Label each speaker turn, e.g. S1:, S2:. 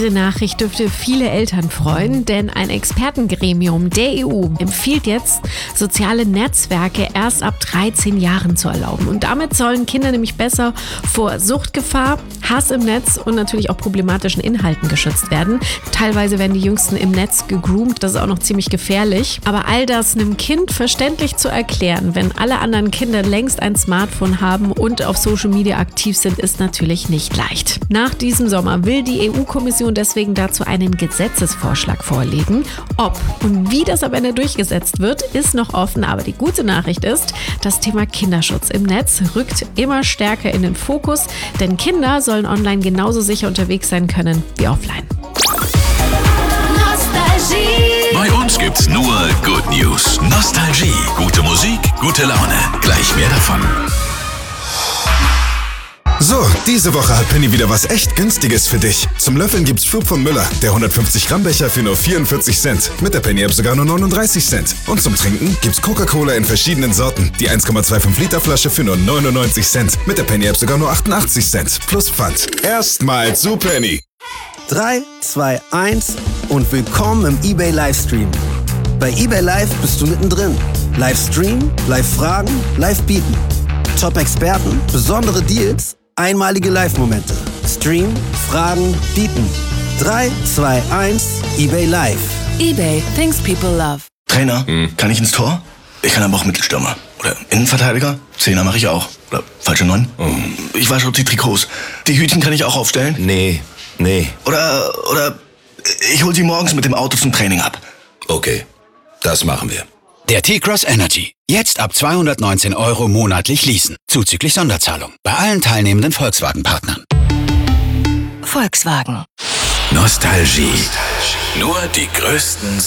S1: Diese Nachricht dürfte viele Eltern freuen, denn ein Expertengremium der EU empfiehlt jetzt, soziale Netzwerke erst ab 13 Jahren zu erlauben. Und damit sollen Kinder nämlich besser vor Suchtgefahr, Hass im Netz und natürlich auch problematischen Inhalten geschützt werden. Teilweise werden die Jüngsten im Netz gegroomt, das ist auch noch ziemlich gefährlich. Aber all das einem Kind verständlich zu erklären, wenn alle anderen Kinder längst ein Smartphone haben und auf Social Media aktiv sind, ist natürlich nicht leicht. Nach diesem Sommer will die EU-Kommission deswegen dazu einen Gesetzesvorschlag vorlegen. Ob und wie das am Ende durchgesetzt wird, ist noch offen. Aber die gute Nachricht ist, das Thema Kinderschutz im Netz rückt immer stärker in den Fokus, denn Kinder sollen online genauso sicher unterwegs sein können wie offline.
S2: Bei uns gibt's nur Good News. Nostalgie, gute Musik, gute Laune. Gleich mehr davon.
S3: So, diese Woche hat Penny wieder was echt Günstiges für dich. Zum Löffeln gibt's Froop von Müller, der 150 Gramm Becher für nur 44 Cent. Mit der Penny App sogar nur 39 Cent. Und zum Trinken gibt's Coca-Cola in verschiedenen Sorten. Die 1,25 Liter Flasche für nur 99 Cent. Mit der Penny App sogar nur 88 Cent. Plus Pfand. Erstmal zu Penny.
S4: 3, 2, 1 und willkommen im eBay Livestream. Bei eBay Live bist du mittendrin. Livestream, Live-Fragen, Live-Bieten. Top-Experten, besondere Deals, einmalige Live-Momente. Stream, Fragen, Bieten. 3, 2, 1, eBay Live.
S5: eBay, things people love.
S6: Trainer, kann ich ins Tor? Ich kann aber auch Mittelstürmer. Oder Innenverteidiger? Zehner mache ich auch. Oder falsche 9? Ich wasche auch die Trikots. Die Hütchen kann ich auch aufstellen?
S7: Nee.
S6: Oder ich hol sie morgens mit dem Auto zum Training ab.
S7: Okay, das machen wir.
S8: Der T-Cross Energy. Jetzt ab 219 € monatlich leasen. Zuzüglich Sonderzahlung. Bei allen teilnehmenden Volkswagen-Partnern.
S5: Volkswagen.
S2: Nostalgie. Nur die größten